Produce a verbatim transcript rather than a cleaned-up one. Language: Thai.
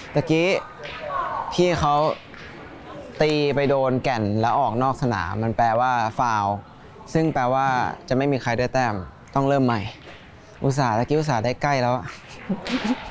ตะกี้พี่เขาตีไปโดนแก่นแล้วออกนอกสนามมันแปลว่าฟาวล์ซึ่งแปลว่าจะไม่มีใครได้แต้มต้องเริ่มใหม่อุตส่าห์ตะกี้อุตส่าห์ได้ใกล้แล้ว